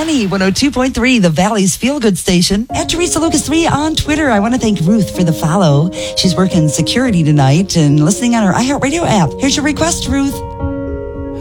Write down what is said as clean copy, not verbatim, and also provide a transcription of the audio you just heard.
Sunny 102.3, the Valley's Feel Good Station. At Teresa Lucas 3 on Twitter. I want to thank Ruth for the follow. She's working security tonight and listening on our iHeartRadio app. Here's your request, Ruth.